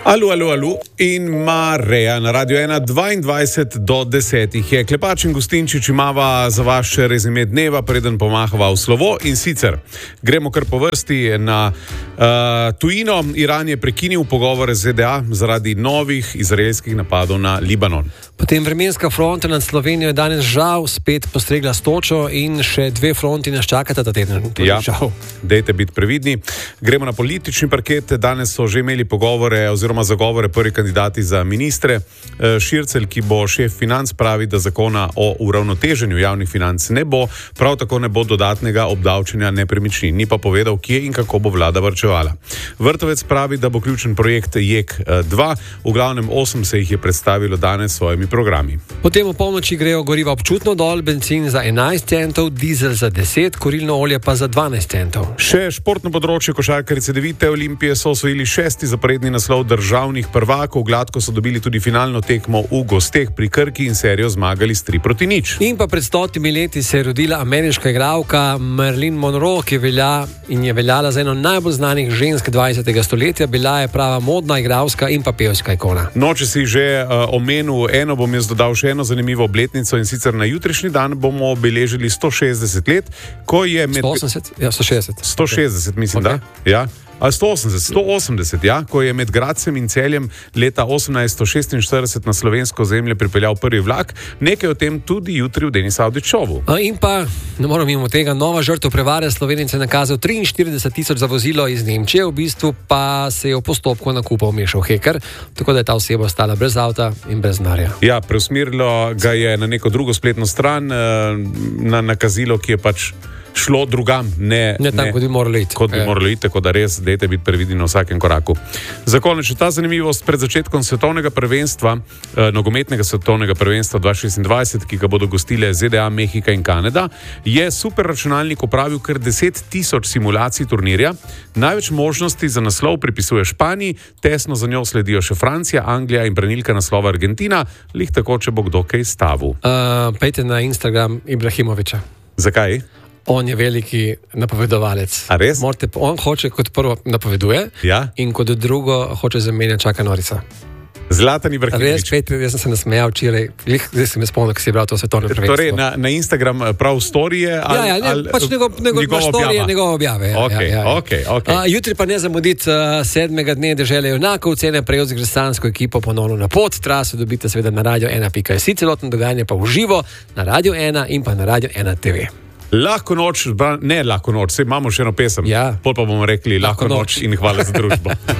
Alu in Mareja na Radio 1, 22 do 10 je Klepač in Gustinčič imava za vaš rezime dneva, preden pomahava v slovo, in sicer gremo kar po vrsti na tujino. Iran je prekinil pogovore z ZDA zaradi novih izraelskih napadov na Libanon. Potem vremenska fronta nad Slovenijo je danes žal spet postregla s točo in še dve fronti nas čakata ta teden. Ja, dejte biti previdni. Gremo na politični parket. Danes so že imeli pogovore oziroma zagovore prvi kandidati za ministre. Šircelj, ki bo šef financ, pravi, da zakona o uravnoteženju javnih financ ne bo, prav tako ne bo dodatnega obdavčenja nepremičnin. Ni pa povedal, kje in kako bo vlada varčevala. Vrtovec pravi, da bo ključen projekt JEK2. V glavnem 8 se jih je predstavilo danes s svojimi programi. Potem v polnoči grejo goriva občutno dol, bencin za 11 centov, dizel za 10, kurilno olje pa za 12 centov. Še športno področje. Košarkarice Cedevite Olimpije so osvojili 6. zaporedni naslov državnih prvakov. Gladko so dobili tudi finalno tekmo v gosteh pri Krki in serijo zmagali s 3-0. In pa pred 100 leti se je rodila ameriška igralka Marilyn Monroe, ki je veljala za eno najbolj znanih žensk 20. stoletja. Bila je prava modna, igralska in pa pevska ikona. No, če si že omenil eno, bom jaz dodal še eno zanimivo obletnico, in sicer na jutrišnji dan bomo obeležili 160 let, ko je med... 180? Ja, 160. 160, mislim, okay. Da. Ja. 180, ja, ko je med Gradcem in Celjem leta 1846 na slovensko zemlje pripeljal prvi vlak. Nekaj o tem tudi jutri v Denis Avdić Showu. In pa, ne moram mimo tega, nova žrtev prevare. Slovenec je nakazal 43.000 za vozilo iz Nemčije, v bistvu pa se je v postopku nakupa vmešal heker, tako da je ta oseba ostala brez avta in brez denarja. Ja, preusmerilo ga je na neko drugo spletno stran, na nakazilo, ki je pač šlo drugam, ne tam, kot bi moralo iti. Tako da res, dejte biti previdni na vsakem koraku. Za konec še ta zanimivost. Pred začetkom svetovnega prvenstva, nogometnega svetovnega prvenstva 2026, ki ga bodo gostile ZDA, Mehika in Kanada, je superračunalnik opravil kar 10.000 simulacij turnirja. Največ možnosti za naslov pripisuje Španiji, tesno za njo sledijo še Francija, Anglija in branilka naslova Argentina, lih tako, če bo kdo kaj stavil. Pejte na Instagram Ibrahimovića. Zakaj? On je veliki napovedovalec. A res? On hoče kot prvo napoveduje, ja? In kot drugo hoče zamenjati Čaka Norica. Zlatan Ibrahimović. Jaz sem se nasmejal včeraj, zdaj sem spomnil, ko si bral to svetovno prvenstvo. Torej, na Instagram prav storije? Pač njegove objave. Okay. Jutri pa ne zamuditi 7. dne Dežele junakov, cene prejel z gresansko ekipo ponovno na pot. Traso dobite seveda na radio1.si, celotno dogajanje pa v živo na Radio 1 in pa na Radio 1 TV. Lahko noč, saj imamo še eno pesem. Ja. Pol pa bomo rekli lahko noč in hvala za družbo.